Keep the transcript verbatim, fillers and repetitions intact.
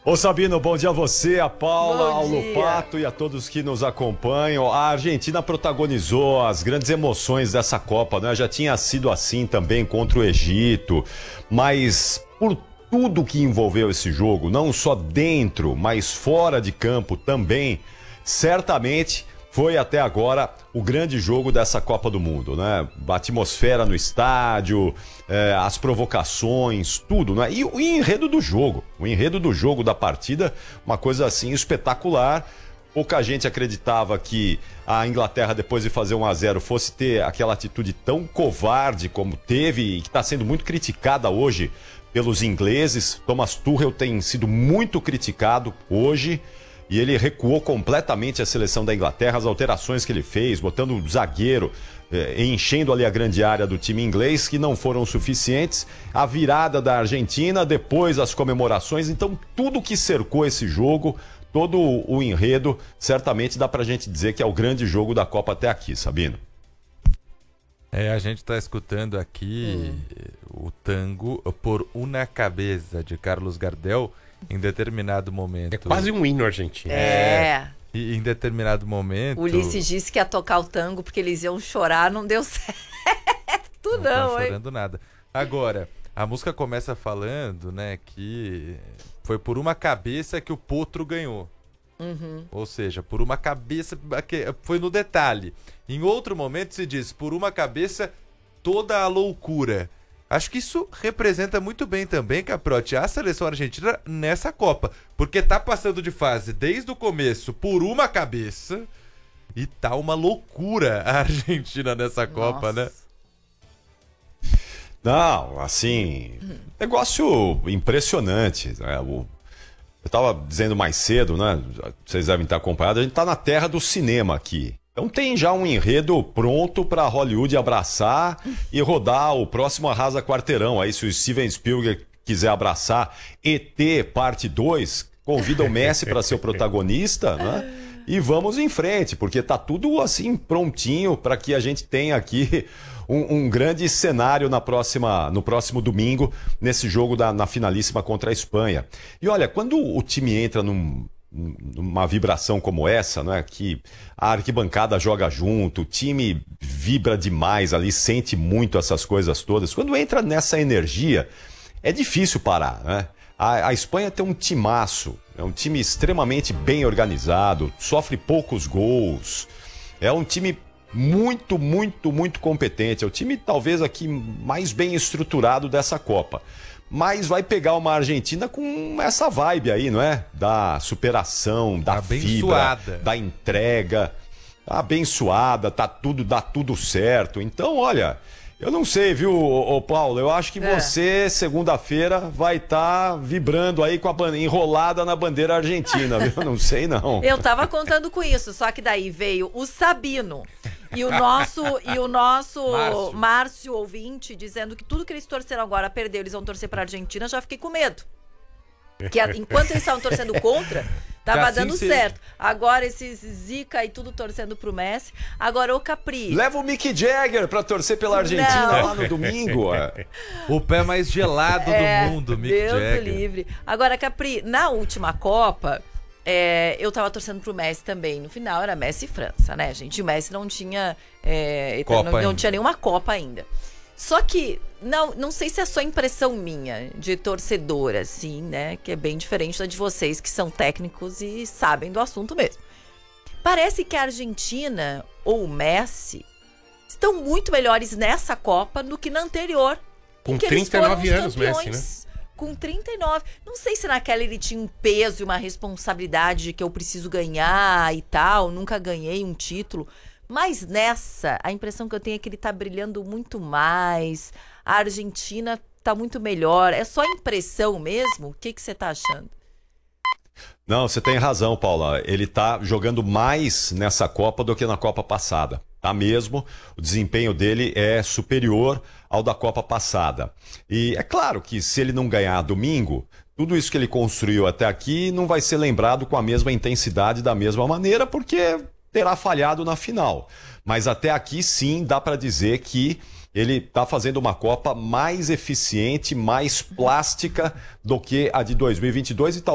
Ô Sabino, bom dia a você, a Paula, Bom ao dia. Lupato e a todos que nos acompanham. A Argentina protagonizou as grandes emoções dessa Copa, né? Já tinha sido assim também contra o Egito, mas por tudo que envolveu esse jogo, não só dentro, mas fora de campo também, certamente foi até agora o grande jogo dessa Copa do Mundo, né? A atmosfera no estádio, é, as provocações, tudo, né? E o enredo do jogo, o enredo do jogo, da partida, uma coisa assim espetacular. Pouca gente acreditava que a Inglaterra, depois de fazer um a zero, fosse ter aquela atitude tão covarde como teve e que está sendo muito criticada hoje pelos ingleses. Thomas Tuchel tem sido muito criticado hoje. E ele recuou completamente a seleção da Inglaterra, as alterações que ele fez, botando o zagueiro, eh, enchendo ali a grande área do time inglês, que não foram suficientes. A virada da Argentina, depois as comemorações. Então, tudo que cercou esse jogo, todo o enredo, certamente dá pra gente dizer que é o grande jogo da Copa até aqui, Sabino. É, a gente tá escutando aqui hum. o tango Por Una Cabeza, de Carlos Gardel. Em determinado momento... É quase um hino argentino. É. E em determinado momento... O Ulisses disse que ia tocar o tango porque eles iam chorar, não deu certo. Não, não não chorando nada. Agora, a música começa falando, né, que foi por uma cabeça que o Potro ganhou. Uhum. Ou seja, por uma cabeça... Foi no detalhe. Em outro momento se diz, por uma cabeça toda a loucura. Acho que isso representa muito bem também, Caprotti, a seleção argentina nessa Copa. Porque tá passando de fase desde o começo por uma cabeça e tá uma loucura a Argentina nessa Copa, Nossa. né? Não, assim, negócio impressionante, né? O, eu tava dizendo mais cedo, né? Vocês devem estar acompanhando, a gente tá na terra do cinema aqui. Então tem já um enredo pronto para Hollywood abraçar e rodar o próximo Arrasa Quarteirão. Aí se o Steven Spielberg quiser abraçar E T parte dois, convida o Messi para ser o protagonista, né? E vamos em frente, porque tá tudo assim prontinho para que a gente tenha aqui um, um grande cenário na próxima, no próximo domingo, nesse jogo da, na finalíssima contra a Espanha. E olha, quando o time entra num... uma vibração como essa, né? Que a arquibancada joga junto, o time vibra demais ali, sente muito essas coisas todas. Quando entra nessa energia, é difícil parar, né? A, a Espanha tem um timaço, é um time extremamente bem organizado, sofre poucos gols, é um time muito, muito, muito competente, é o time talvez aqui mais bem estruturado dessa Copa. Mas vai pegar uma Argentina com essa vibe aí, não é? Da superação, da fibra, da entrega. Tá abençoada, tá tudo, dá tudo certo. Então, olha, eu não sei, viu, ô, ô Paulo? Eu acho que é. você, segunda-feira, vai estar tá vibrando aí com a ban... enrolada na bandeira argentina, viu? Não sei, não. Eu tava contando com isso, só que daí veio o Sabino e o nosso, e o nosso Márcio. Márcio ouvinte dizendo que tudo que eles torceram agora perdeu, eles vão torcer pra Argentina, já fiquei com medo. Que enquanto eles estavam torcendo contra, tava assim dando seja. certo. Agora esses Zica e tudo torcendo pro Messi. Agora o Capri. Leva o Mick Jagger pra torcer pela Argentina Não. lá no domingo. O pé mais gelado é, do mundo, Mick Deus Jagger. livre. Agora, Capri, na última Copa, é, eu tava torcendo pro Messi também. No final era Messi e França, né, gente? O Messi não tinha, é, Copa não, não ainda. tinha nenhuma Copa ainda. Só que, não, não sei se é só impressão minha, de torcedora, assim, né? Que é bem diferente da de vocês, que são técnicos e sabem do assunto mesmo. Parece que a Argentina ou o Messi estão muito melhores nessa Copa do que na anterior. Com que trinta e nove anos, Messi, né? Com trinta e nove. Não sei se naquela ele tinha um peso e uma responsabilidade de que eu preciso ganhar e tal. Nunca ganhei um título. Mas nessa, a impressão que eu tenho é que ele tá brilhando muito mais. A Argentina tá muito melhor. É só impressão mesmo? O que que você tá achando? Não, você tem razão, Paula. Ele tá jogando mais nessa Copa do que na Copa passada. Tá mesmo. O desempenho dele é superior ao da Copa passada. E é claro que se ele não ganhar domingo, tudo isso que ele construiu até aqui não vai ser lembrado com a mesma intensidade, da mesma maneira, porque terá falhado na final. Mas até aqui sim dá para dizer que ele está fazendo uma Copa mais eficiente, mais plástica do que a de dois mil e vinte e dois e tal.